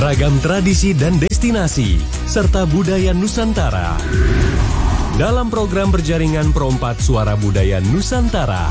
Ragam tradisi dan destinasi, serta budaya Nusantara. Dalam program berjaringan Perompat Suara Budaya Nusantara.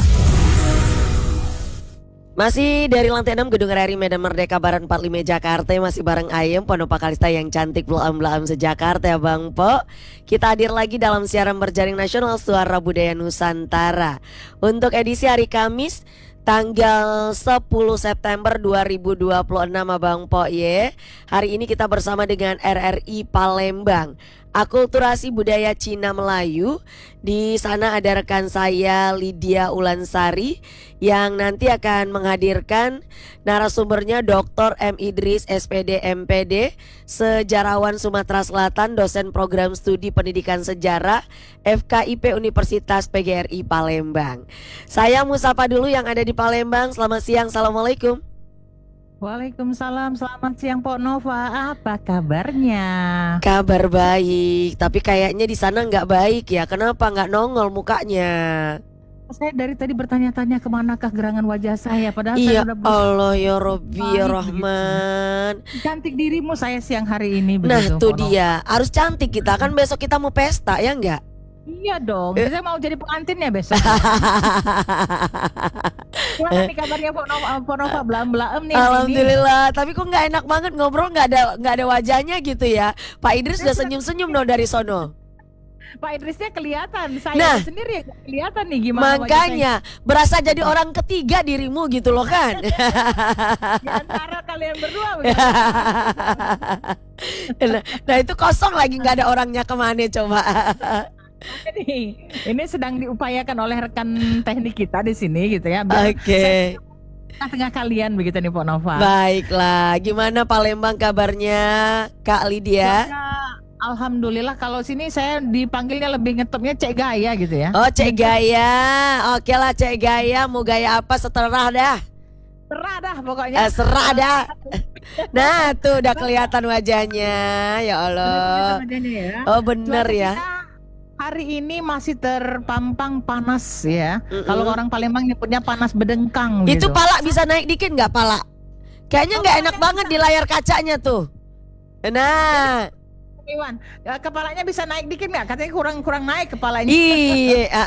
Masih dari lantai 6 Gedung RRI Medan Merdeka Barat 45 Jakarta. Masih bareng Ayem Pondopak Kalista yang cantik belam-belam se-Jakarta ya Bang Po. Kita hadir lagi dalam siaran berjaring nasional Suara Budaya Nusantara. Untuk edisi hari Kamis tanggal 10 September 2026 Abang Po ye. Hari ini kita bersama dengan RRI Palembang, Akulturasi Budaya Cina Melayu. Di sana ada rekan saya Lydia Ulansari yang nanti akan menghadirkan narasumbernya Dr. M. Idris SPD MPD, sejarawan Sumatera Selatan, dosen program studi pendidikan sejarah FKIP Universitas PGRI Palembang. Saya Musapa dulu yang ada di Palembang. Selamat siang, assalamualaikum. Waalaikumsalam, selamat siang Pok Nova, apa kabarnya? Kabar baik, tapi kayaknya di sana nggak baik ya. Kenapa nggak nongol mukanya? Saya dari tadi bertanya-tanya kemanakah gerangan wajah saya, padahal Iya saya udah Allah ya Robbi ya baik Rahman. cantik dirimu saya siang hari ini Nah begitu. tuh Pok Nova. dia, harus cantik kita kan besok kita mau pesta ya nggak? Iya dong, saya mau jadi pengantin ya besok. Gimana nih kabarnya Pok Nova, belam-belam nih hari ini? Alhamdulillah, tapi kok nggak enak banget ngobrol, nggak ada wajahnya gitu ya. Pak Idris udah senyum-senyum dong dari sono. Pak Idrisnya kelihatan, saya Nah, sendiri nggak kelihatan nih gimana wajah saya. Makanya berasa jadi orang ketiga dirimu gitu loh kan. Di antara kalian berdua begitu. Nah itu kosong lagi, nggak ada orangnya kemana coba. Ini sedang diupayakan oleh rekan teknik kita di sini gitu ya. Oke. Tengah kalian begitu nih Pok Nova. Baiklah, gimana Palembang kabarnya Kak Lydia? Alhamdulillah, kalau sini saya dipanggilnya lebih ngetopnya Cek Gaya gitu ya. Oh Cek Gaya, oke lah Cek Gaya, mau gaya apa seterah dah. Serah dah pokoknya. Serah dah. Nah tuh udah kelihatan wajahnya, ya Allah. Oh bener Cuaca ya. kita hari ini masih terpampang panas ya. Kalau orang Palembang nyebutnya panas bedengkang Itu gitu. pala bisa naik dikit nggak pala? Kayaknya nggak enak banget di layar kacanya tuh. Nah, Iwan, kepalanya bisa naik dikit nggak? Katanya kurang naik kepalanya. iya.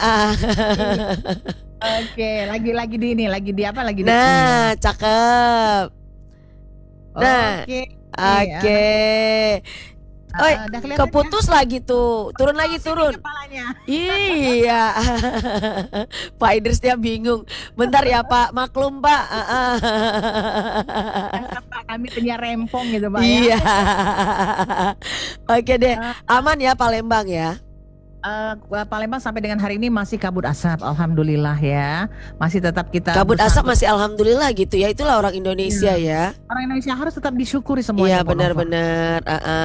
Oke, lagi di ini, lagi di apa? Lagi di Nah, cakep. Nah, Oke. oke. Oi, Udah kelihatan keputus lagi tuh. Turun lagi, sini turun. kepalanya. Iya. Pak Idris dia bingung. Bentar ya Pak, maklum Pak. Pak, kami penyiar rempong gitu Pak ya. Iya. Oke deh, aman ya Palembang ya. Palembang sampai dengan hari ini masih kabut asap, alhamdulillah ya. Masih tetap kita Kabut asap bersama. masih alhamdulillah gitu ya. Itulah orang Indonesia ya. Orang Indonesia harus tetap disyukuri Iya semuanya. Pok Nova. benar-benar.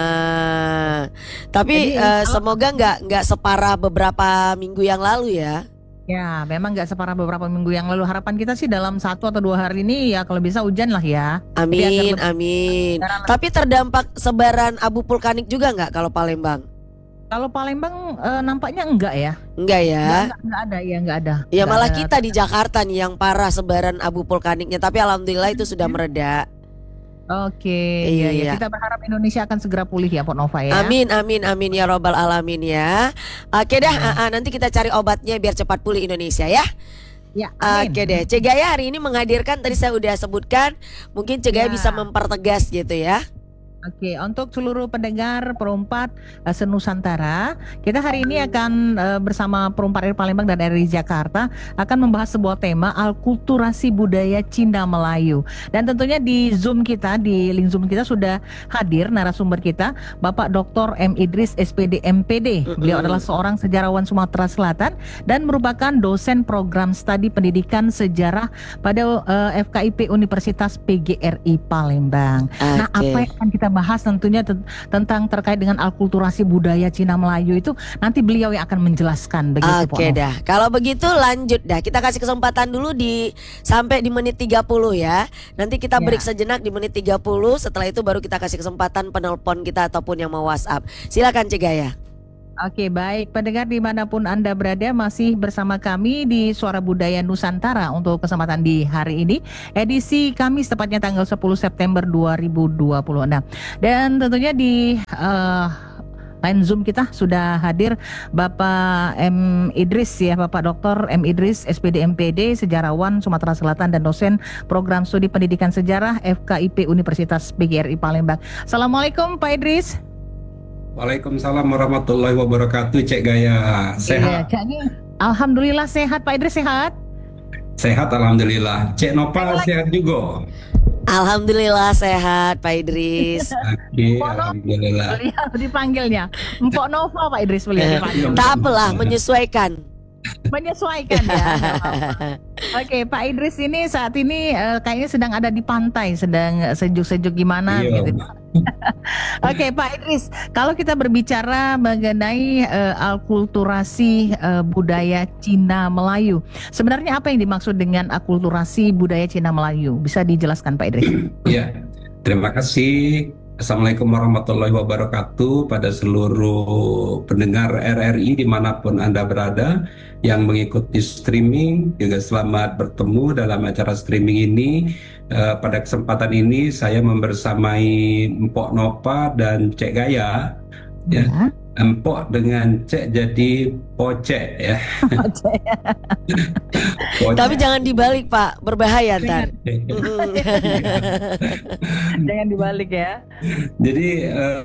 Tapi Jadi, semoga nggak separah beberapa minggu yang lalu ya. Ya, memang nggak separah beberapa minggu yang lalu. Harapan kita sih dalam 1 atau 2 hari ini ya kalau bisa hujan lah ya. Jadi agar Amin, lebih- amin. Sekarang- Tapi terdampak sebaran abu vulkanik juga nggak kalau Palembang? Kalau Palembang nampaknya enggak ya. Enggak ya? Enggak ada ya, enggak ada. Ya Enggak malah ada. kita di Jakarta nih yang parah sebaran abu vulkaniknya. Tapi alhamdulillah itu sudah mereda. Oke, iya. Iya. Kita berharap Indonesia akan segera pulih ya, Pok Nova ya. Amin, amin, amin ya robbal alamin ya. Oke dah, nanti kita cari obatnya biar cepat pulih Indonesia ya. Ya, amin. Oke deh, Cek Gaya hari ini menghadirkan, tadi saya udah sebutkan, mungkin Cek Gaya Ya. bisa mempertegas gitu ya. Oke, untuk seluruh pendengar Perompat Senusantara, kita hari ini akan bersama Perompat RRI Palembang dan RRI Jakarta akan membahas sebuah tema Akulturasi Budaya Cina Melayu. Dan tentunya di Zoom kita, di link Zoom kita sudah hadir narasumber kita, Bapak Dr. M. Idris SPD MPD. Beliau adalah seorang sejarawan Sumatera Selatan dan merupakan dosen program studi pendidikan sejarah pada FKIP Universitas PGRI Palembang. Nah, Oke. apa yang akan kita bahas tentunya tentang terkait dengan akulturasi budaya Cina Melayu itu nanti beliau yang akan menjelaskan begitu Pok Oke Nova. dah, kalau begitu lanjut dah. Kita kasih kesempatan dulu sampai di menit 30 ya. Nanti kita break sejenak di menit 30. Setelah itu baru kita kasih kesempatan penelpon kita ataupun yang mau WhatsApp. Silakan Cek Gaya. Oke, baik. Pendengar dimanapun Anda berada, masih bersama kami di Suara Budaya Nusantara untuk kesempatan di hari ini, edisi Kamis tepatnya tanggal 10 September 2026. Dan tentunya di line Zoom kita sudah hadir Bapak M. Idris ya, Bapak Dr. M. Idris, SPD MPD, sejarawan Sumatera Selatan dan dosen program studi pendidikan sejarah FKIP Universitas PGRI Palembang. Assalamualaikum Pak Idris. Waalaikumsalam warahmatullahi wabarakatuh, Cek Gaya. Sehat? Alhamdulillah sehat, Pak Idris sehat? Sehat, alhamdulillah. Cek Nopal sehat juga? Alhamdulillah sehat, Pak Idris. Oke, alhamdulillah. Beliau dipanggilnya Mpok Nova, Pak Idris beliau dipanggil. Tak apalah, menyesuaikan. Menyesuaikan ya. Oke, Pak Idris ini saat ini kayaknya sedang ada di pantai, sedang sejuk-sejuk gimana gitu. Oke, Pak Idris, kalau kita berbicara mengenai akulturasi budaya Cina Melayu, sebenarnya apa yang dimaksud dengan akulturasi budaya Cina Melayu? Bisa dijelaskan, Pak Idris? Ya, terima kasih. Assalamualaikum warahmatullahi wabarakatuh pada seluruh pendengar RRI dimanapun Anda berada yang mengikuti streaming. Juga selamat bertemu dalam acara streaming ini. Pada kesempatan ini saya membersamai Mpok Nova dan Cek Gaya ya. Empok dengan Cek jadi Pocek ya. Tapi jangan dibalik Pak, berbahaya ntar. Jangan dibalik ya. Jadi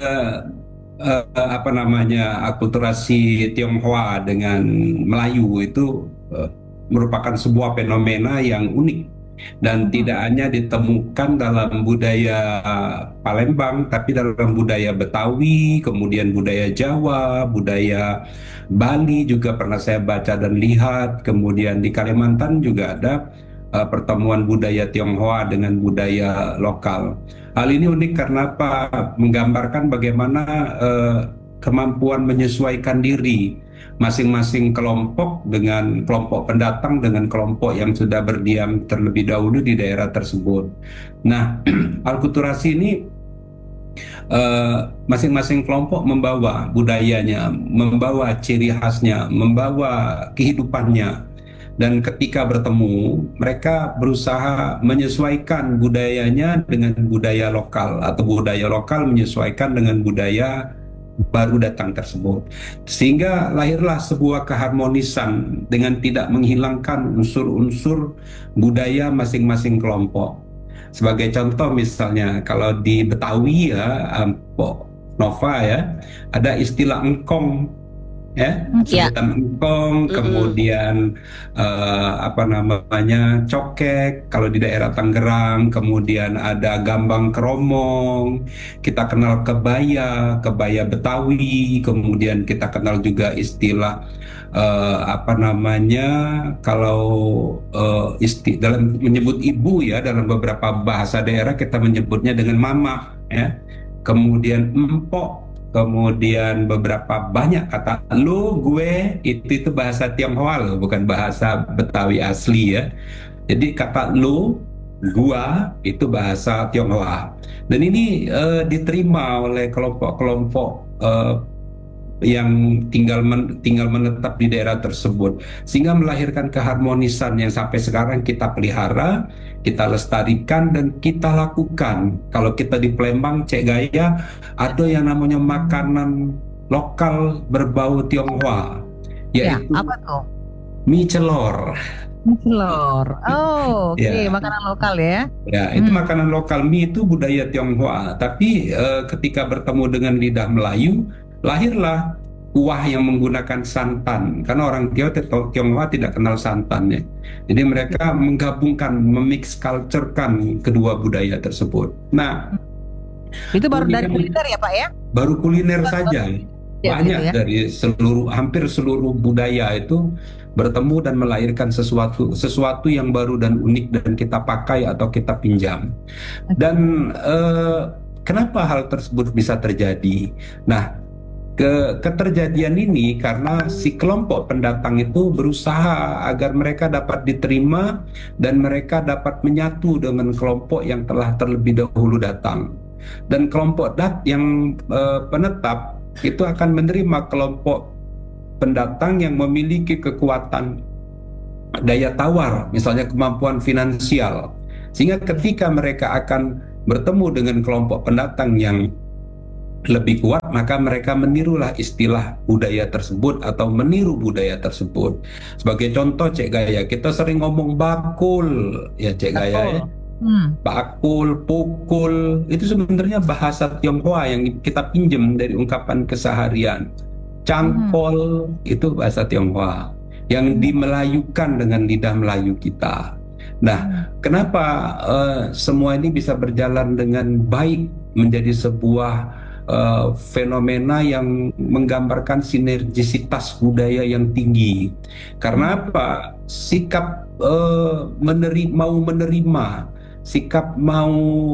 apa namanya, akulturasi Tionghoa dengan Melayu itu merupakan sebuah fenomena yang unik dan tidak hanya ditemukan dalam budaya Palembang, tapi dalam budaya Betawi, kemudian budaya Jawa, budaya Bali juga pernah saya baca dan lihat, kemudian di Kalimantan juga ada pertemuan budaya Tionghoa dengan budaya lokal. Hal ini unik karena apa? Menggambarkan bagaimana kemampuan menyesuaikan diri masing-masing kelompok dengan kelompok pendatang dengan kelompok yang sudah berdiam terlebih dahulu di daerah tersebut. Nah, akulturasi ini masing-masing kelompok membawa budayanya, membawa ciri khasnya, membawa kehidupannya. Dan ketika bertemu, mereka berusaha menyesuaikan budayanya dengan budaya lokal atau budaya lokal menyesuaikan dengan budaya baru datang tersebut, sehingga lahirlah sebuah keharmonisan dengan tidak menghilangkan unsur-unsur budaya masing-masing kelompok. Sebagai contoh misalnya kalau di Betawi ya, Mpok Nova ya, ada istilah engkong ya, sebutan engkong, kemudian apa namanya, cokek kalau di daerah Tangerang, kemudian ada gambang keromong, kita kenal kebaya Betawi, kemudian kita kenal juga istilah apa namanya, kalau dalam menyebut ibu ya, dalam beberapa bahasa daerah kita menyebutnya dengan mama ya, kemudian empok. Kemudian beberapa banyak kata lo, gue, itu bahasa Tionghoa loh, bukan bahasa Betawi asli ya. Jadi kata lo, gua itu bahasa Tionghoa. Dan ini diterima oleh kelompok-kelompok yang tinggal menetap di daerah tersebut, sehingga melahirkan keharmonisan yang sampai sekarang kita pelihara, kita lestarikan dan kita lakukan. Kalau kita di Palembang, Cek Gaya, ada yang namanya makanan lokal berbau Tionghoa, yaitu apa tuh? mie celor. Mie celor. Oh, oke, makanan lokal ya. Ya, itu makanan lokal. Mie itu budaya Tionghoa, tapi ketika bertemu dengan lidah Melayu, lahirlah kuah yang menggunakan santan, karena orang Tionghoa tidak kenal santan ya. Jadi mereka menggabungkan, memix culture-kan kedua budaya tersebut. Nah, itu baru dari kuliner ya Pak ya? Baru kuliner saja. Banyak gitu ya? Dari hampir seluruh budaya itu bertemu dan melahirkan sesuatu yang baru dan unik dan kita pakai atau kita pinjam. Dan kenapa hal tersebut bisa terjadi? Nah, keterjadian ini karena si kelompok pendatang itu berusaha agar mereka dapat diterima dan mereka dapat menyatu dengan kelompok yang telah terlebih dahulu datang. Dan kelompok yang penetap itu akan menerima kelompok pendatang yang memiliki kekuatan daya tawar, misalnya kemampuan finansial, sehingga ketika mereka akan bertemu dengan kelompok pendatang yang lebih kuat, maka mereka menirulah istilah budaya tersebut atau meniru budaya tersebut. Sebagai contoh, Cek Gaya, kita sering ngomong bakul, ya Cek Gaya ya. Bakul, pukul, itu sebenarnya bahasa Tionghoa yang kita pinjam dari ungkapan keseharian. Cangkol, itu bahasa Tionghoa yang dimelayukan dengan lidah Melayu kita. Nah, kenapa semua ini bisa berjalan dengan baik menjadi sebuah fenomena yang menggambarkan sinergisitas budaya yang tinggi? Karena apa? Sikap mau menerima, sikap mau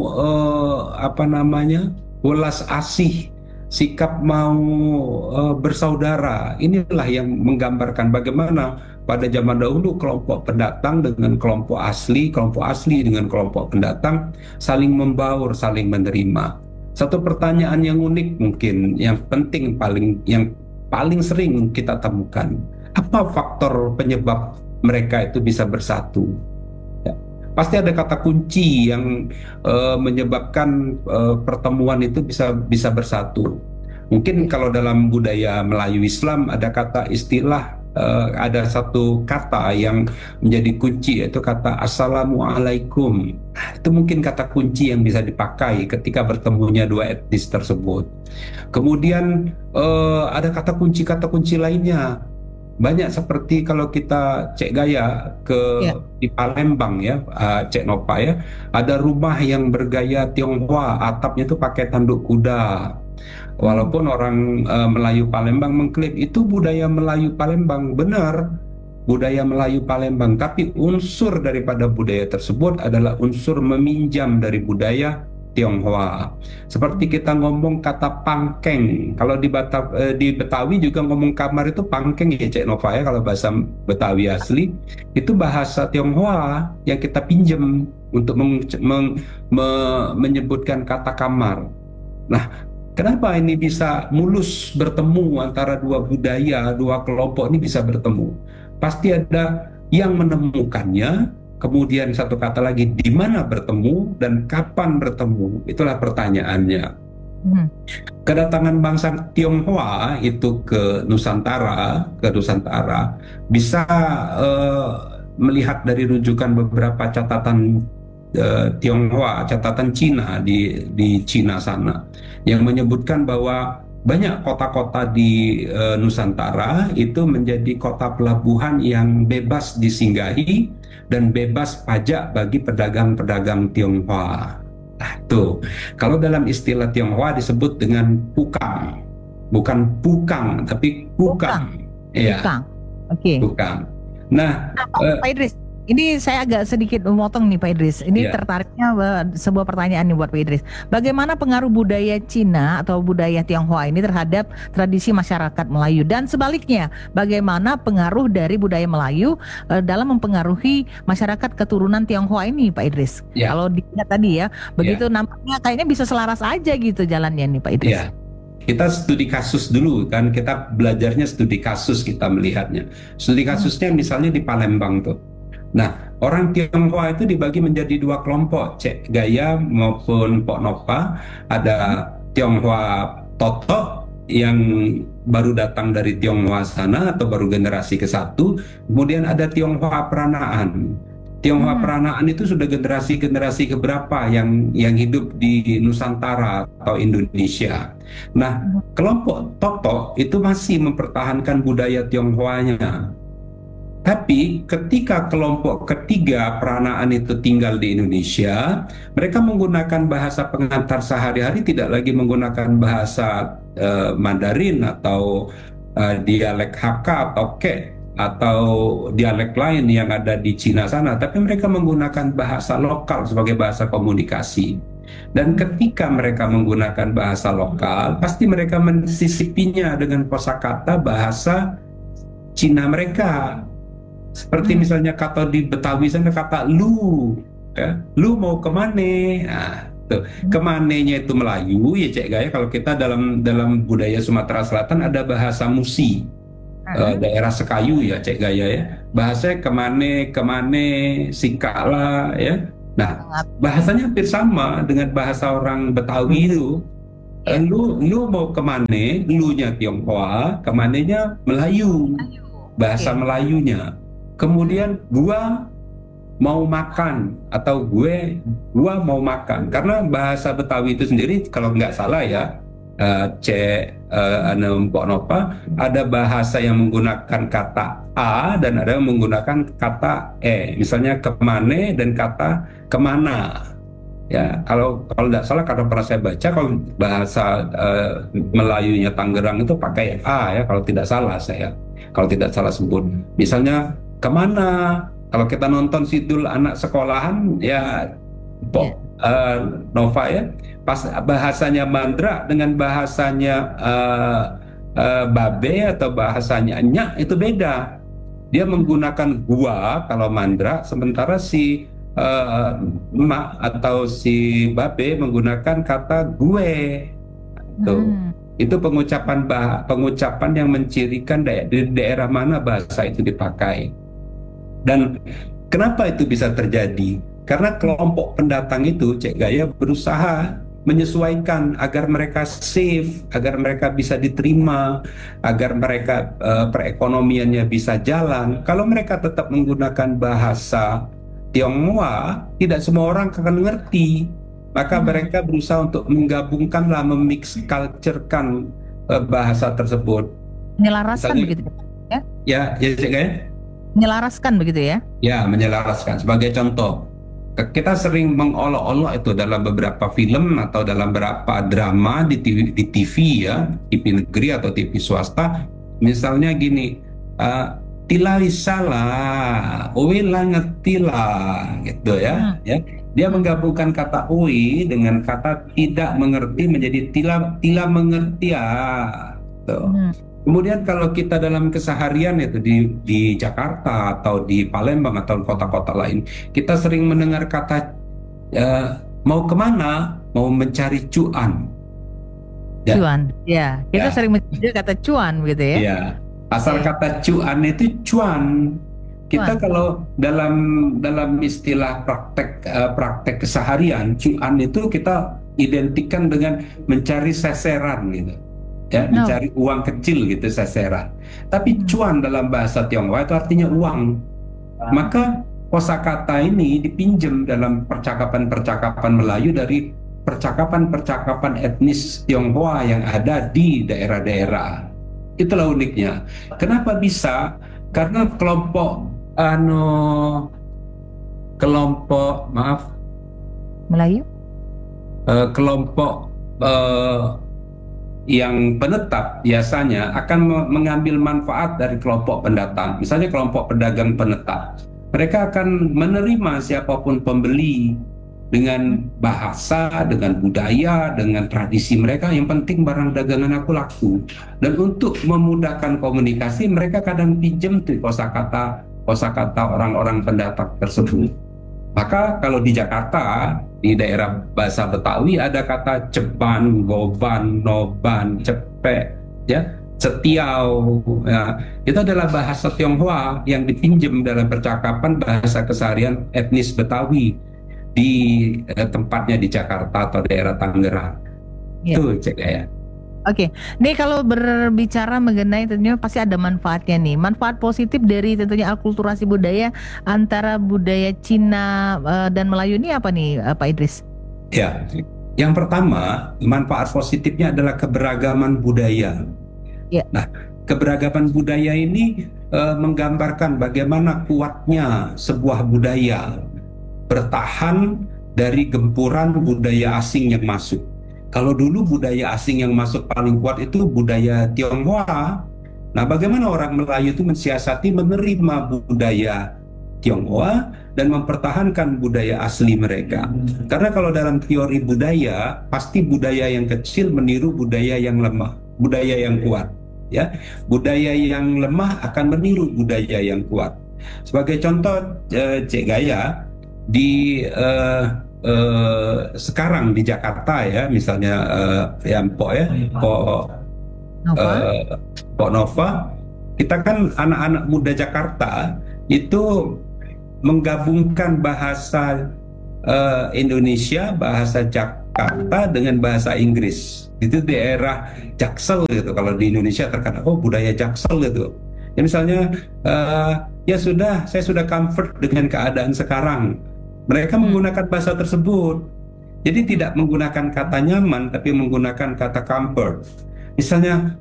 welas asih, sikap mau bersaudara. Inilah yang menggambarkan bagaimana pada zaman dahulu kelompok pendatang dengan kelompok asli dengan kelompok pendatang saling membaur, saling menerima. Satu pertanyaan yang unik mungkin, yang penting, yang paling sering kita temukan, apa faktor penyebab mereka itu bisa bersatu? Ya, pasti ada kata kunci yang menyebabkan pertemuan itu bisa bersatu. Mungkin kalau dalam budaya Melayu Islam ada kata istilah, ada satu kata yang menjadi kunci, yaitu kata Assalamualaikum. Itu mungkin kata kunci yang bisa dipakai ketika bertemunya dua etnis tersebut. Kemudian ada kata kunci lainnya. Banyak, seperti kalau kita Cek Gaya di Palembang ya, Cek Nopa ya, ada rumah yang bergaya Tionghoa, atapnya itu pakai tanduk kuda. Walaupun orang Melayu Palembang mengklaim itu budaya Melayu Palembang, benar, budaya Melayu Palembang, tapi unsur daripada budaya tersebut adalah unsur meminjam dari budaya Tionghoa. Seperti kita ngomong kata pangkeng, kalau di Betawi juga ngomong kamar itu pangkeng ya Cek Nova ya, kalau bahasa Betawi asli itu bahasa Tionghoa yang kita pinjam untuk menyebutkan kata kamar. Nah, kenapa ini bisa mulus bertemu antara dua budaya, dua kelompok ini bisa bertemu? Pasti ada yang menemukannya, kemudian satu kata lagi, di mana bertemu dan kapan bertemu? Itulah pertanyaannya. Kedatangan bangsa Tionghoa itu ke Nusantara bisa melihat dari rujukan beberapa catatan Tionghoa, catatan Cina di Cina sana, yang menyebutkan bahwa banyak kota-kota di Nusantara itu menjadi kota pelabuhan yang bebas disinggahi dan bebas pajak bagi pedagang-pedagang Tionghoa. Nah, itu kalau dalam istilah Tionghoa disebut dengan pukang, bukan pukang tapi pukang. Iya. Oke. Pukang. Nah, Pak Idris, ini saya agak sedikit memotong nih Pak Idris. Ini tertariknya sebuah pertanyaan nih buat Pak Idris. Bagaimana pengaruh budaya Cina atau budaya Tionghoa ini terhadap tradisi masyarakat Melayu? Dan sebaliknya, bagaimana pengaruh dari budaya Melayu dalam mempengaruhi masyarakat keturunan Tionghoa ini Pak Idris? Kalau dilihat tadi ya, begitu nampaknya kayaknya bisa selaras aja gitu jalannya nih Pak Idris. Kita studi kasus dulu kan, kita belajarnya studi kasus, kita melihatnya. Studi kasusnya misalnya di Palembang tuh. Nah, orang Tionghoa itu dibagi menjadi dua kelompok, Cek Gaya maupun Pok Nopa. Ada Tionghoa Totok yang baru datang dari Tionghoa sana atau baru generasi ke-1. Kemudian ada Tionghoa Peranaan. Tionghoa Peranaan itu sudah generasi keberapa yang hidup di Nusantara atau Indonesia. Nah, kelompok Totok itu masih mempertahankan budaya Tionghoanya. Tapi ketika kelompok ketiga Peranaan itu tinggal di Indonesia, mereka menggunakan bahasa pengantar sehari-hari, tidak lagi menggunakan bahasa Mandarin atau dialek Hakka atau Ke atau dialek lain yang ada di Cina sana, tapi mereka menggunakan bahasa lokal sebagai bahasa komunikasi. Dan ketika mereka menggunakan bahasa lokal, pasti mereka mensisipinya dengan kosakata bahasa Cina mereka. Seperti misalnya kata di Betawi sana kata lu, ya, lu mau kemana? Nah, Tuh, kemanenya itu Melayu ya Cek Gaya. Kalau kita dalam dalam budaya Sumatera Selatan ada bahasa Musi, daerah Sekayu ya Cek Gaya ya. Bahasanya kemane, kemane, sikala ya. Nah, bahasanya hampir sama dengan bahasa orang Betawi itu. Lu mau kemane, lu-nya Tionghoa, kemanenya Melayu, bahasa Melayunya. Kemudian gua mau makan atau gua mau makan, karena bahasa Betawi itu sendiri kalau nggak salah ya, Mpok Nopa, ada bahasa yang menggunakan kata a dan ada yang menggunakan kata e, misalnya kemane dan kata kemana ya. Kalau nggak salah, karena pernah saya baca, kalau bahasa Melayunya Tangerang itu pakai a ya, kalau tidak salah sebut, misalnya kemana. Kalau kita nonton Sidul anak sekolahan ya, Nova ya, pas bahasanya Mandra dengan bahasanya Babe atau bahasanya Nyak itu beda. Dia menggunakan gua kalau Mandra, sementara si Mak atau si Babe menggunakan kata gue. Tuh. Itu pengucapan yang mencirikan di daerah mana bahasa itu dipakai. Dan kenapa itu bisa terjadi? Karena kelompok pendatang itu, Cek Gaya, berusaha menyesuaikan agar mereka safe, agar mereka bisa diterima, agar mereka perekonomiannya bisa jalan. Kalau mereka tetap menggunakan bahasa Tionghoa, tidak semua orang akan mengerti. Maka mereka berusaha untuk menggabungkanlah, memix culture-kan bahasa tersebut. Menyelaraskan begitu ya? Ya, Cek Gaya? Menyelaraskan begitu ya? Ya, menyelaraskan. Sebagai contoh, kita sering mengolok-olok itu dalam beberapa film atau dalam beberapa drama di TV ya, TV negeri atau TV swasta. Misalnya gini, tila salah, uwi ngetila, gitu ya. Dia menggabungkan kata uwi dengan kata tidak mengerti menjadi tila mengerti ya. Kemudian kalau kita dalam keseharian itu di Jakarta atau di Palembang atau kota-kota lain, kita sering mendengar kata mau kemana? Mau mencari cuan. Ya. Cuan, ya. Kita sering mendengar kata cuan gitu ya. Ya. Asal kata cuan itu cuan. Kita kalau dalam istilah praktek keseharian, cuan itu kita identikan dengan mencari seseran gitu. Ya, mencari uang kecil gitu, seseran. Tapi cuan dalam bahasa Tionghoa itu artinya uang. Maka kosakata ini dipinjam dalam percakapan-percakapan Melayu dari percakapan-percakapan etnis Tionghoa yang ada di daerah-daerah. Itulah uniknya. Kenapa bisa? Karena kelompok Melayu, kelompok yang penetap biasanya akan mengambil manfaat dari kelompok pendatang. Misalnya kelompok pedagang penetap, mereka akan menerima siapapun pembeli dengan bahasa, dengan budaya, dengan tradisi mereka. Yang penting barang dagangan aku laku. Dan untuk memudahkan komunikasi, mereka kadang pinjam tuh kosakata orang-orang pendatang tersebut. Maka kalau di Jakarta, di daerah bahasa Betawi ada kata ceban, goban, noban, cepek, ya, setiau. Ya, itu adalah bahasa Tionghoa yang dipinjam dalam percakapan bahasa keseharian etnis Betawi di tempatnya di Jakarta atau daerah Tangerang. Itu Cek Gaya. Oke, nih kalau berbicara mengenai tentunya pasti ada manfaatnya nih. Manfaat positif dari tentunya akulturasi budaya antara budaya Cina dan Melayu ini apa nih, Pak Idris? Ya, yang pertama manfaat positifnya adalah keberagaman budaya. Ya. Nah, keberagaman budaya ini menggambarkan bagaimana kuatnya sebuah budaya bertahan dari gempuran budaya asing yang masuk. Kalau dulu budaya asing yang masuk paling kuat itu budaya Tionghoa. Nah, bagaimana orang Melayu itu mensiasati menerima budaya Tionghoa dan mempertahankan budaya asli mereka. Karena kalau dalam teori budaya, pasti budaya yang kecil meniru budaya yang lemah, budaya yang kuat. Ya, budaya yang lemah akan meniru budaya yang kuat. Sebagai contoh, Cek Gaya, di sekarang di Jakarta ya, misalnya ya Mpok ya, Nova? Pok Nova, kita kan anak-anak muda Jakarta itu menggabungkan bahasa Indonesia, bahasa Jakarta dengan bahasa Inggris. Itu daerah Jaksel gitu. Kalau di Indonesia terkenal, oh budaya Jaksel gitu. Ya misalnya, ya sudah, saya sudah comfort dengan keadaan sekarang. Mereka menggunakan bahasa tersebut. Jadi tidak menggunakan kata nyaman, tapi menggunakan kata comfort. Misalnya,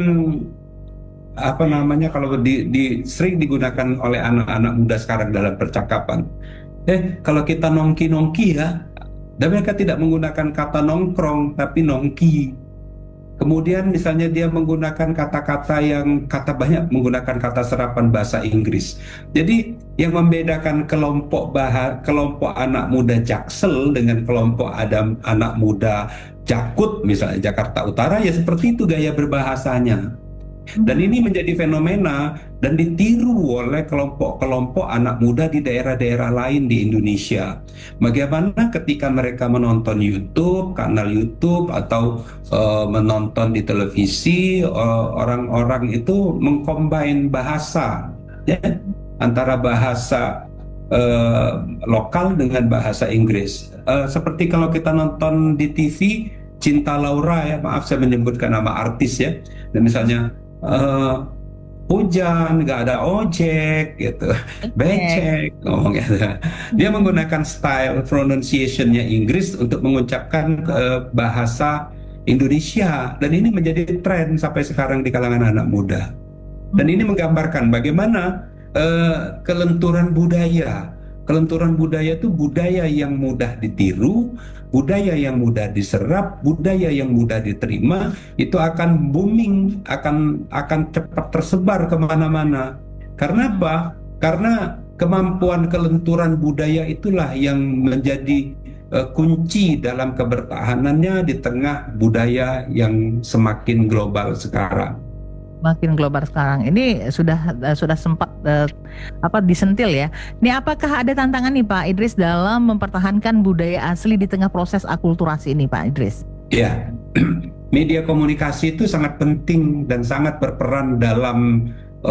apa namanya kalau sering digunakan oleh anak-anak muda sekarang dalam percakapan. Kalau kita nongki-nongki ya, dan mereka tidak menggunakan kata nongkrong, tapi nongki. Kemudian misalnya dia menggunakan kata-kata banyak menggunakan kata serapan bahasa Inggris. Jadi yang membedakan kelompok anak muda Jaksel dengan kelompok anak muda Jakut misalnya Jakarta Utara ya seperti itu gaya berbahasanya. Dan ini menjadi fenomena dan ditiru oleh kelompok-kelompok anak muda di daerah-daerah lain di Indonesia. Bagaimana ketika mereka menonton YouTube, kanal YouTube atau menonton di televisi, orang-orang itu mengcombine bahasa, ya, antara bahasa lokal dengan bahasa Inggris. Seperti kalau kita nonton di TV, Cinta Laura ya, maaf saya menyebutkan nama artis ya, dan misalnya hujan, nggak ada ojek gitu, becek, ngomong gitu. Dia menggunakan style pronunciation-nya Inggris untuk mengucapkan bahasa Indonesia, dan ini menjadi tren sampai sekarang di kalangan anak muda. Dan ini menggambarkan bagaimana kelenturan budaya. Kelenturan budaya itu budaya yang mudah ditiru, budaya yang mudah diserap, budaya yang mudah diterima, itu akan booming, akan cepat tersebar kemana-mana. Karena apa? Karena kemampuan kelenturan budaya itulah yang menjadi kunci dalam kebertahanannya di tengah budaya yang semakin global sekarang. Makin global sekarang. Ini sudah sempat disentil ya. Ini apakah ada tantangan nih Pak Idris dalam mempertahankan budaya asli di tengah proses akulturasi ini Pak Idris? Ya, media komunikasi itu sangat penting dan sangat berperan dalam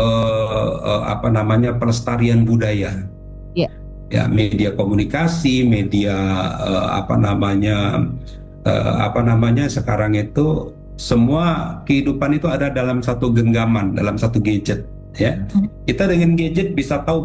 pelestarian budaya. Ya. Ya, media komunikasi, media sekarang itu semua kehidupan itu ada dalam satu genggaman, dalam satu gadget. Ya, kita dengan gadget bisa tahu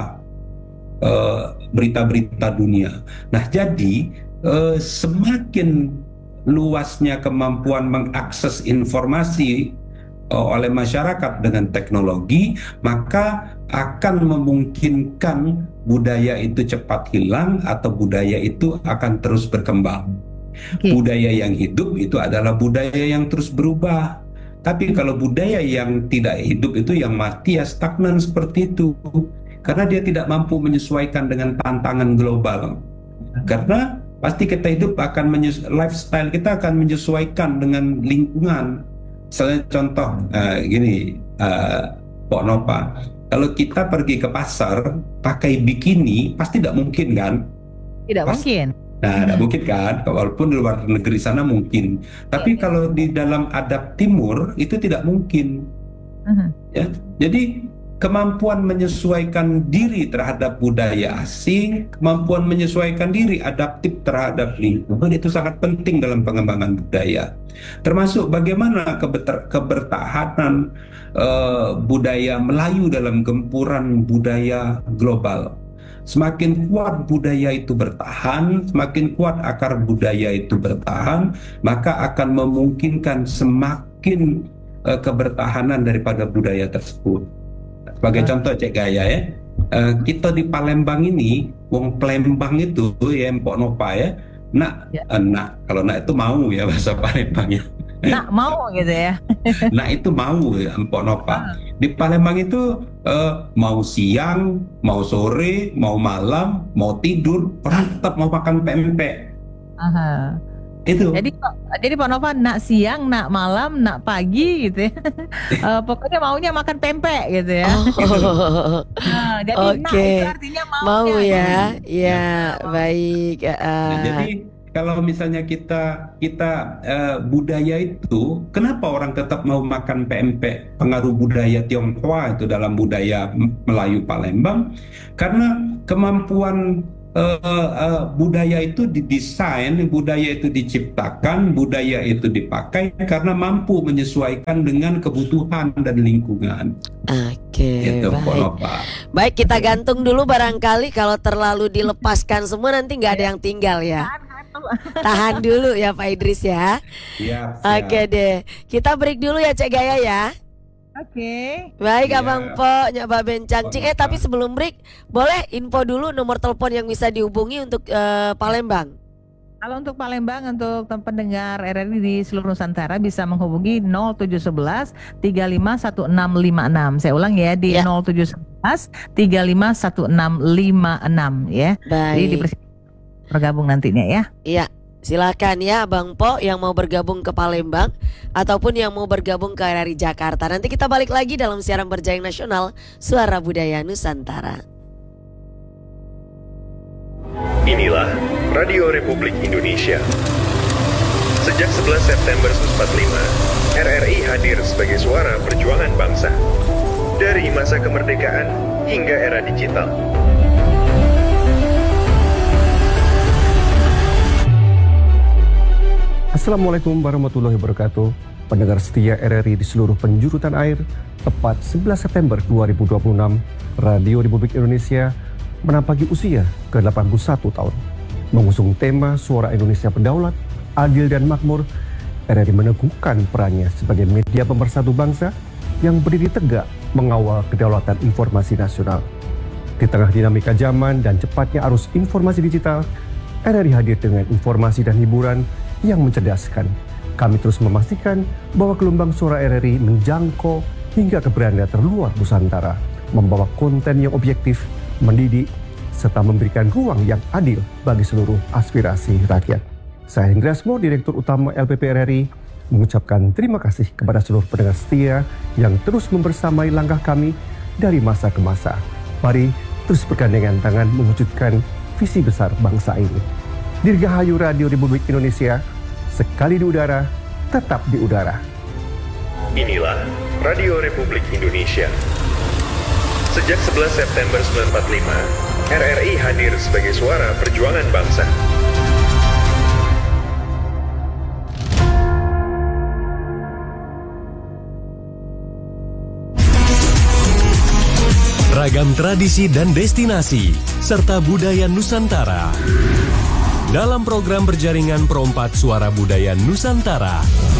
berita-berita dunia. Nah, jadi semakin luasnya kemampuan mengakses informasi oleh masyarakat dengan teknologi, maka akan memungkinkan budaya itu cepat hilang atau budaya itu akan terus berkembang. Okay. Budaya yang hidup itu adalah budaya yang terus berubah. Tapi kalau budaya yang tidak hidup itu yang mati ya stagnan seperti itu. Karena dia tidak mampu menyesuaikan dengan tantangan global. Karena pasti kita hidup lifestyle kita akan menyesuaikan dengan lingkungan. Misalnya contoh Pok Nova, kalau kita pergi ke pasar pakai bikini pasti tidak mungkin kan? Tidak mungkin. Nah, tidak mungkin kan, walaupun di luar negeri sana mungkin. Tapi kalau di dalam adab timur itu tidak mungkin. Ya, jadi kemampuan menyesuaikan diri terhadap budaya asing, kemampuan menyesuaikan diri adaptif terhadap lingkungan itu sangat penting dalam pengembangan budaya. Termasuk bagaimana kebertahanan budaya Melayu dalam gempuran budaya global. Semakin kuat budaya itu bertahan, semakin kuat akar budaya itu bertahan, maka akan memungkinkan semakin kebertahanan daripada budaya tersebut. Sebagai contoh Cek Gaya ya, kita di Palembang ini, wong Palembang itu ya Mpok Nova ya, kalau nak itu mau ya bahasa Palembangnya. Nak mau gitu ya. Nah itu mau ya Mpok Nova. Di Palembang itu mau siang, mau sore, mau malam, mau tidur, orang tetap mau makan pempek. Itu. Jadi Pak Nova nak siang, nak malam, nak pagi gitu ya. Pokoknya maunya makan pempek gitu ya. Nah, jadi nak Oke. itu artinya Mau maunya. ya, ya baik. Nah, jadi kalau misalnya kita budaya itu, kenapa orang tetap mau makan pempek? Pengaruh budaya Tionghoa itu dalam budaya Melayu Palembang, karena kemampuan budaya itu didesain, budaya itu diciptakan, budaya itu dipakai karena mampu menyesuaikan dengan kebutuhan dan lingkungan. Oke, Itu baik. Ponova. Baik, kita gantung dulu barangkali kalau terlalu dilepaskan semua nanti nggak ada yang tinggal ya. Tahan dulu ya Pak Idris ya. Siap, siap. Oke deh, kita break dulu ya Cek Gaya ya. Oke. Baik Iya. Abang Po, Nyoba Bencangcing. Tapi sebelum break, boleh info dulu nomor telepon yang bisa dihubungi untuk Palembang. Kalau untuk Palembang, untuk pendengar RRI di seluruh Nusantara bisa menghubungi 0711 351656. Saya ulang ya, di Ya. 0711 351656 ya. Jadi Baik. dipersilakan bergabung nantinya ya. Iya, silakan ya Bang Po yang mau bergabung ke Palembang ataupun yang mau bergabung ke RRI Jakarta. Nanti kita balik lagi dalam siaran berjaring nasional Suara Budaya Nusantara. Inilah Radio Republik Indonesia. Sejak 11 September 1945, RRI hadir sebagai suara perjuangan bangsa. Dari masa kemerdekaan hingga era digital. Assalamualaikum warahmatullahi wabarakatuh. Pendengar setia RRI di seluruh penjuru tanah air, tepat 11 September 2026, Radio Republik Indonesia menampaki usia ke-81 tahun. Mengusung tema Suara Indonesia Berdaulat, Adil dan Makmur, RRI meneguhkan perannya sebagai media pemersatu bangsa yang berdiri tegak mengawal kedaulatan informasi nasional. Di tengah dinamika zaman dan cepatnya arus informasi digital, RRI hadir dengan informasi dan hiburan yang mencerdaskan. Kami terus memastikan bahwa gelombang suara RRI menjangkau hingga ke beranda terluar Nusantara, membawa konten yang objektif, mendidik, serta memberikan ruang yang adil bagi seluruh aspirasi rakyat. Saya Hendra Asmo, Direktur Utama LPP RRI, mengucapkan terima kasih kepada seluruh pendengar setia yang terus membersamai langkah kami dari masa ke masa. Mari terus bergandengan tangan mewujudkan visi besar bangsa ini. Dirgahayu Radio Republik Indonesia, sekali di udara, tetap di udara. Inilah Radio Republik Indonesia. Sejak 11 September 1945, RRI hadir sebagai suara perjuangan bangsa. Ragam tradisi dan destinasi, serta budaya Nusantara. Dalam program berjaringan Perompat Suara Budaya Nusantara.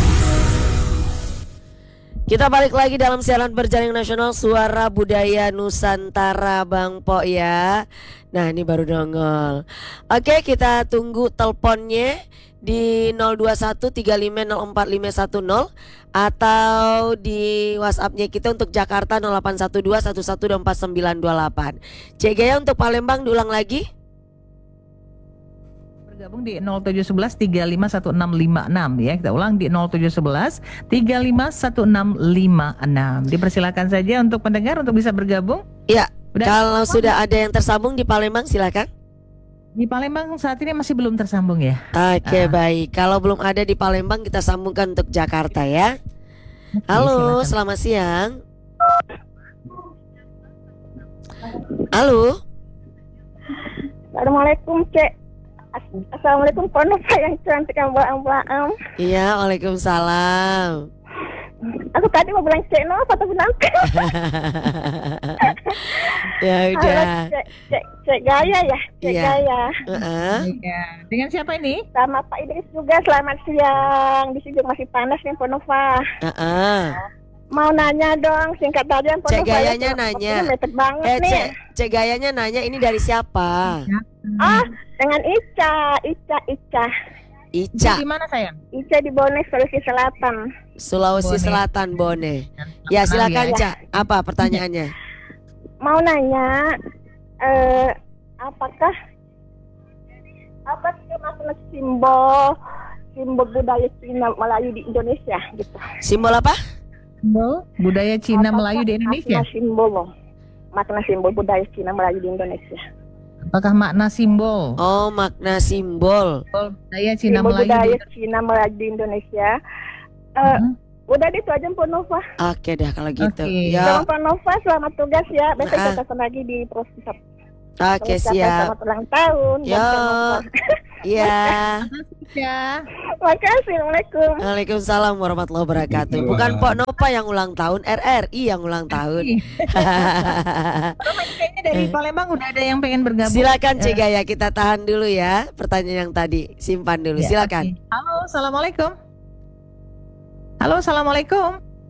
Kita balik lagi dalam siaran berjaring nasional Suara Budaya Nusantara Bang Po ya. Nah ini baru nongol. Oke, kita tunggu teleponnya di 02135045510 atau di WhatsApp-nya kita untuk Jakarta 081211249928. Cek Gaya untuk Palembang diulang lagi. Bergabung di 0711 351656 ya. Kita ulang di 0711 351656. Dipersilakan saja untuk pendengar untuk bisa bergabung. Ya, Udah. kalau sudah ada yang tersambung di Palembang silakan. Di Palembang saat ini masih belum tersambung ya. Oke, baik. Kalau belum ada di Palembang kita sambungkan untuk Jakarta ya. Oke, Halo, silakan. selamat siang. Halo. Assalamualaikum Cek. Assalamualaikum Ponova yang cantik yang belang-belang. Iya, waalaikumsalam. Aku tadi mau bilang Cek no, atau bilang Ya udah. Cek Gaya ya, Cek Iya. Gaya. Heeh. Ya. Dengan siapa ini? Sama Pak Idris juga, selamat siang. Di sini masih panas nih Ponova. Heeh. Mau nanya dong, singkat aja Ponova. Cek Gayanya ya, nanya. waktunya mepet banget nih. Cek Gayanya nanya ini dari siapa? Ah, dengan Ica. Ica, Di mana sayang? Ica di Bones, Sulawesi Selatan. Sulawesi Bone. Selatan, Bone. Ya, silakan Ya. Ca. Apa pertanyaannya? Mau nanya, apakah apa sih maksudnya simbol budaya Cina Melayu di Indonesia gitu. Simbol apa? Simbol budaya Cina Melayu di Indonesia. Makna simbol budaya Cina Melayu di Indonesia. Apakah makna simbol? Oh, makna simbol. Budaya Cina Simbol Melayu budaya di Cina Melayu di Indonesia. Udah itu aja Mpok Nova. Oke dah kalau gitu. Oke. Ya. Mpok Nova selamat tugas ya. Besok Nah. kita ketemu lagi di proses. Oke, siap. Selamat ulang tahun. Yo. Iya. Ya. Makasih. Assalamualaikum. Waalaikumsalam warahmatullahi wabarakatuh. Bukan Pok Nova yang ulang tahun, RRI yang ulang tahun. Kayaknya dari Palembang udah ada yang pengen bergabung. Silakan Cik Gaya, kita tahan dulu ya pertanyaan yang tadi. Simpan dulu. Ya, Silakan. oke. Halo, assalamualaikum. Halo, assalamualaikum.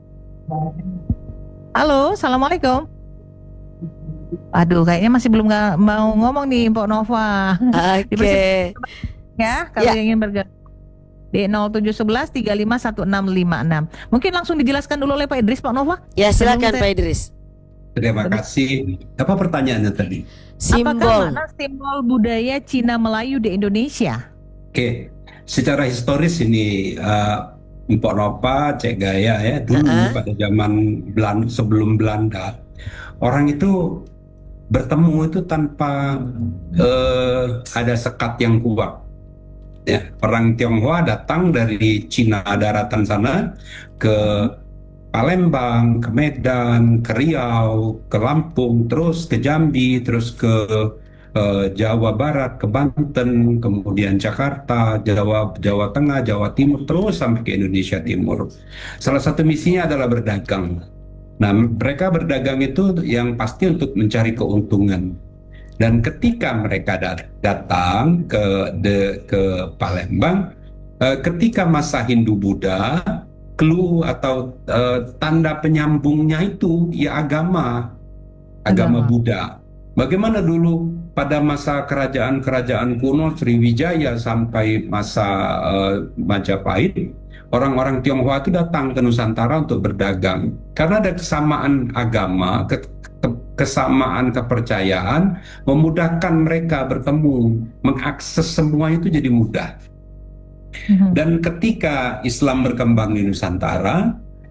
Halo, assalamualaikum. Aduh, kayaknya masih belum mau ngomong nih, Mpok Nova. Oke. Ya, kalau Ya. yang ingin bergabung di 0711 351656. Mungkin langsung dijelaskan dulu oleh Pak Idris, Pak Nova. Ya, silakan Sebelum Pak Idris. Terima kasih. Apa pertanyaannya tadi? Apakah Simbol. makna simbol budaya Cina Melayu di Indonesia? Oke, secara historis ini Mpok Nova, Cek Gaya ya dulu pada zaman sebelum Belanda, orang itu bertemu itu tanpa ada sekat yang kuat. Ya, orang Tionghoa datang dari Cina daratan sana ke Palembang, ke Medan, ke Riau, ke Lampung, terus ke Jambi, terus ke Jawa Barat, ke Banten, kemudian Jakarta, Jawa Tengah, Jawa Timur, terus sampai ke Indonesia Timur. Salah satu misinya adalah berdagang. Nah, mereka berdagang itu yang pasti untuk mencari keuntungan. Dan ketika mereka datang ke Palembang, ketika masa Hindu-Buddha, clue atau tanda penyambungnya itu ya agama Buddha. Bagaimana dulu pada masa kerajaan-kerajaan kuno Sriwijaya sampai masa Majapahit, orang-orang Tionghoa itu datang ke Nusantara untuk berdagang karena ada kesamaan agama, kesamaan kepercayaan, memudahkan mereka bertemu, mengakses semua itu jadi mudah. Dan ketika Islam berkembang di Nusantara,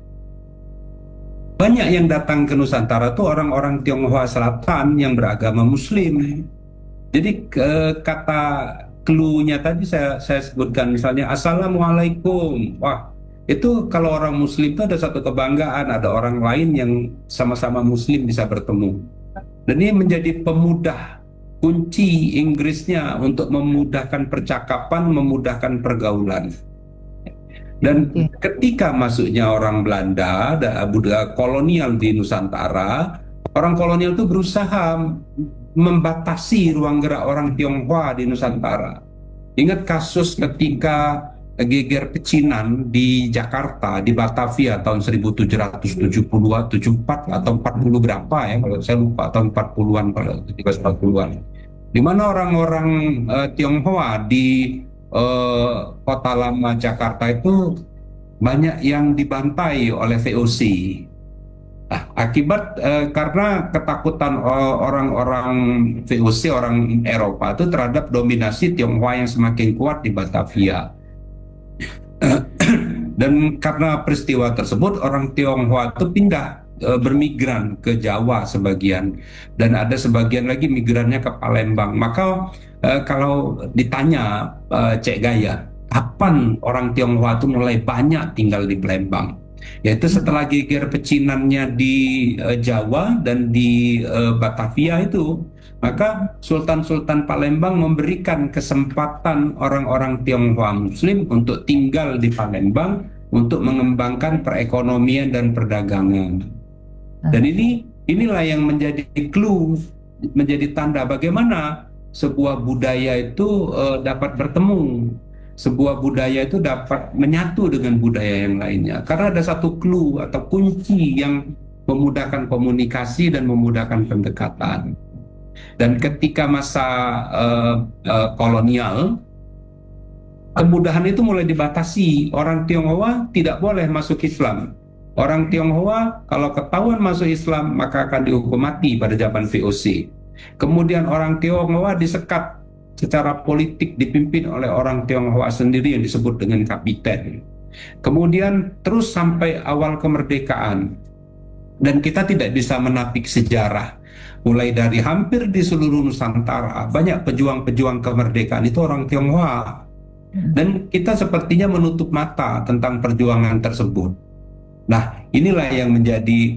banyak yang datang ke Nusantara itu orang-orang Tionghoa Selatan yang beragama Muslim. Jadi kata clue-nya tadi saya sebutkan, misalnya Assalamualaikum. Wah, itu kalau orang Muslim itu ada satu kebanggaan, ada orang lain yang sama-sama Muslim bisa bertemu. Dan ini menjadi pemudah, kunci Inggrisnya untuk memudahkan percakapan, memudahkan pergaulan. Dan ketika masuknya orang Belanda, ada budaya kolonial di Nusantara, orang kolonial itu berusaha membatasi ruang gerak orang Tionghoa di Nusantara. Ingat kasus ketika geger pecinan di Jakarta, di Batavia tahun 1772, 74 atau 40 berapa ya, kalau saya lupa, tahun 40-an, kalau 40-an. Di mana orang-orang Tionghoa di kota lama Jakarta itu banyak yang dibantai oleh VOC. Akibat karena ketakutan orang-orang VOC, orang Eropa itu terhadap dominasi Tionghoa yang semakin kuat di Batavia. Dan karena peristiwa tersebut orang Tionghoa itu pindah bermigran ke Jawa sebagian, dan ada sebagian lagi migrannya ke Palembang. Maka kalau ditanya Cek Gaya, kapan orang Tionghoa itu mulai banyak tinggal di Palembang? Yaitu setelah geger pecinannya di Jawa dan di Batavia itu, maka Sultan-Sultan Palembang memberikan kesempatan orang-orang Tionghoa Muslim untuk tinggal di Palembang untuk mengembangkan perekonomian dan perdagangan. Dan inilah yang menjadi clue, menjadi tanda bagaimana sebuah budaya itu dapat bertemu, sebuah budaya itu dapat menyatu dengan budaya yang lainnya. Karena ada satu clue atau kunci yang memudahkan komunikasi dan memudahkan pendekatan. Dan ketika masa kolonial, kemudahan itu mulai dibatasi. Orang Tionghoa tidak boleh masuk Islam. Orang Tionghoa kalau ketahuan masuk Islam maka akan dihukum mati pada zaman VOC. Kemudian orang Tionghoa disekat secara politik dipimpin oleh orang Tionghoa sendiri yang disebut dengan kapiten. Kemudian terus sampai awal kemerdekaan, dan kita tidak bisa menapik sejarah. Mulai dari hampir di seluruh Nusantara, banyak pejuang-pejuang kemerdekaan itu orang Tionghoa. Dan kita sepertinya menutup mata tentang perjuangan tersebut. Nah, inilah yang menjadi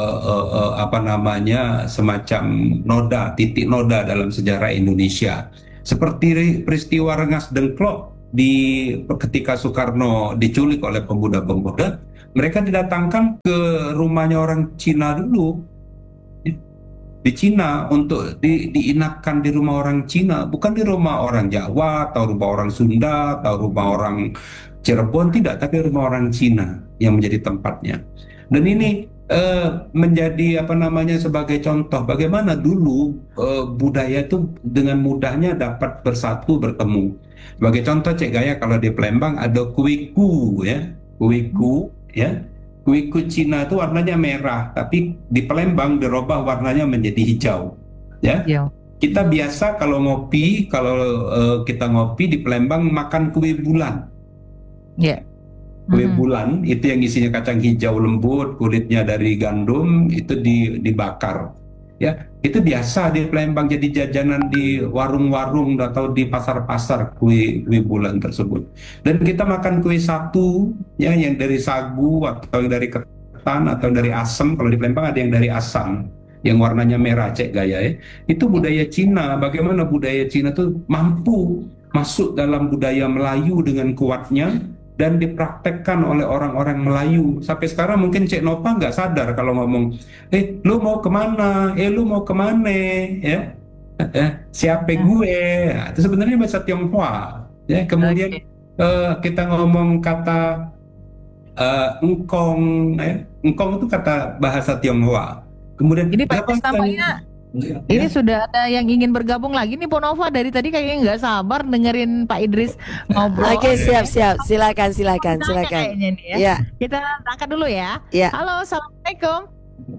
semacam noda, titik noda dalam sejarah Indonesia. Seperti peristiwa Rengas Dengklok ketika Soekarno diculik oleh pemuda-pemuda, mereka didatangkan ke rumahnya orang Cina dulu, di Cina, untuk diinapkan di rumah orang Cina, bukan di rumah orang Jawa atau rumah orang Sunda atau rumah orang Cirebon, tidak, tapi rumah orang Cina yang menjadi tempatnya. Dan ini menjadi sebagai contoh bagaimana dulu budaya itu dengan mudahnya dapat bersatu, bertemu. Sebagai contoh, Cek Gaya, kalau di Palembang ada kuiku, ya, kuiku, ya. Kuiku Cina itu warnanya merah, tapi di Palembang dirubah warnanya menjadi hijau. Ya, kita biasa kalau kita ngopi di Palembang makan kue bulan. Kue bulan itu yang isinya kacang hijau lembut, kulitnya dari gandum, itu dibakar. Ya, itu biasa di Palembang, jadi jajanan di warung-warung atau di pasar-pasar kue bulan tersebut. Dan kita makan kue satu, ya, yang dari sagu atau yang dari ketan atau dari asam. Kalau di Palembang ada yang dari asam, yang warnanya merah, Cek Gaya, ya. Itu budaya Cina. Bagaimana budaya Cina itu mampu masuk dalam budaya Melayu dengan kuatnya dan dipraktekkan oleh orang-orang Melayu. Sampai sekarang mungkin Cek Nova nggak sadar kalau ngomong, lu mau kemana? Lu mau kemana? Ya, siapa gue? Nah, itu sebenarnya bahasa Tionghoa. Ya, kemudian kita ngomong kata engkong, engkong itu kata bahasa Tionghoa. Kemudian ini Pak Idris, tampaknya ini sudah ada yang ingin bergabung lagi nih, Ponova, dari tadi kayaknya nggak sabar dengerin Pak Idris ngobrol. Oke, siap, silakan. Kayaknya nih, ya. Kita angkat dulu ya. Halo, assalamualaikum.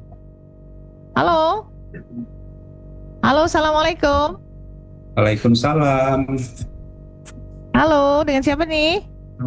Halo, assalamualaikum. Waalaikumsalam. Halo, dengan siapa nih?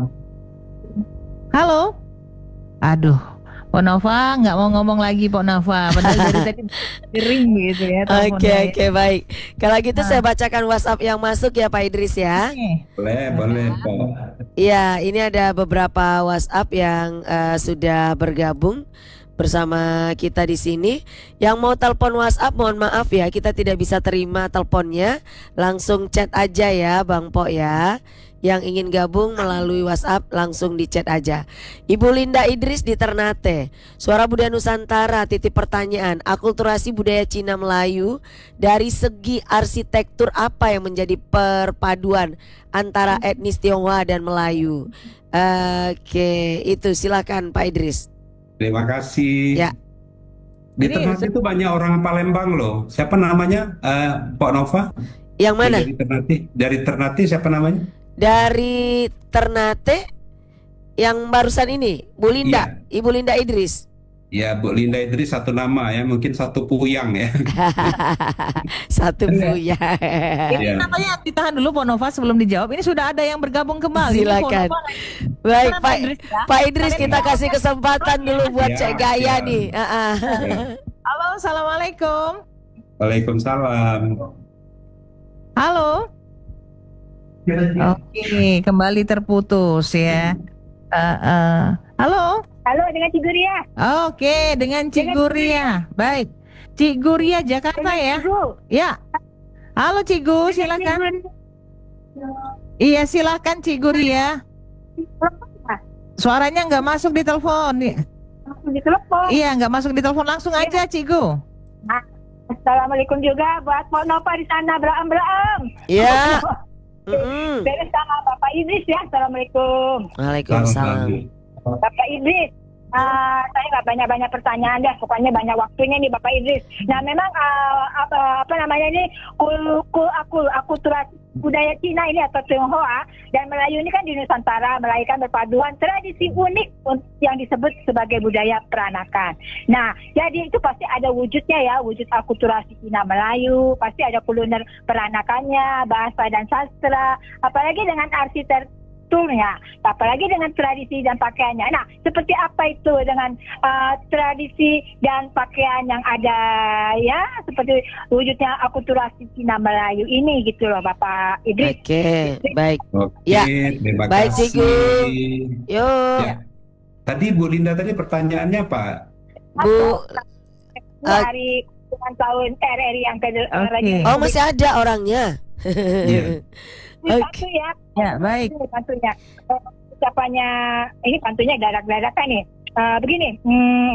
Halo. Aduh, Ponova nggak mau ngomong lagi, Ponova. Padahal dari tadi ring gitu ya. Oke, baik. Kalau gitu saya bacakan WhatsApp yang masuk ya, Pak Idris, ya. Boleh. Iya, ini ada beberapa WhatsApp yang sudah bergabung bersama kita di sini. Yang mau telepon WhatsApp, mohon maaf ya, kita tidak bisa terima teleponnya. Langsung chat aja ya, Bang Po, ya. Yang ingin gabung melalui WhatsApp langsung di chat aja. Ibu Linda Idris di Ternate. Suara Budaya Nusantara, titip pertanyaan. Akulturasi budaya Cina Melayu dari segi arsitektur apa yang menjadi perpaduan antara etnis Tionghoa dan Melayu? Oke, itu silakan Pak Idris. Terima kasih. Ya. Di Ternate itu banyak orang Palembang loh. Siapa namanya? Pak Nova? Yang mana? Dari Ternate siapa namanya? Dari Ternate yang barusan ini, Bu Linda, ya. Ibu Linda Idris. Ya, Bu Linda Idris satu nama ya, mungkin satu puyang ya. Satu puyang. Ini namanya ditahan dulu, Ponova, sebelum dijawab. Ini sudah ada yang bergabung kembali. Silakan. Baik, Pak Idris, kita kasih kesempatan dulu buat Cek Gaya nih. Halo, assalamualaikum. Waalaikumsalam. Halo. Oke, kembali terputus ya. Halo. Halo, dengan Cik Guria. Oke, dengan Cik Guria. Baik, Cik Guria Jakarta ya. Ya. Halo Cik Gu, silakan. Iya, silakan Cik Guria. Suaranya nggak masuk di telepon. Di telepon. Iya, nggak masuk di telepon, langsung aja Cik Gu. Assalamualaikum juga buat Pak Nova di sana, beraam. Iya. Beres sama Bapak Idris ya. Assalamualaikum. Waalaikumsalam. Bapak Idris, Saya nggak banyak-banyak pertanyaan deh, pokoknya banyak waktunya nih Bapak Idris. Nah memang apa namanya ini akulturasi budaya Cina ini atau Tionghoa dan Melayu ini kan di Nusantara melahirkan berpaduan tradisi unik yang disebut sebagai budaya peranakan. Nah, jadi itu pasti ada wujudnya ya, wujud akulturasi Cina Melayu, pasti ada kuliner peranakannya, bahasa dan sastra, apalagi dengan arsitekturnya, apalagi dengan tradisi dan pakaiannya. Nah, seperti apa itu dengan tradisi dan pakaian yang ada ya, seperti wujudnya akulturasi Cina Melayu ini gitu loh Bapak Idris. Oke, baik. Oke, Ya. terima Baik, kasih. Cigu. Yuk, Ya. Tadi Bu Linda tadi pertanyaannya apa? Bu. Hari ulang tahun RRI yang ke Oke. Oh, masih ada orangnya. Iya. Satu ya. Ya, baik. Ini pantunya. Ucapannya ini pantunya dadak-dadakan nih. Begini,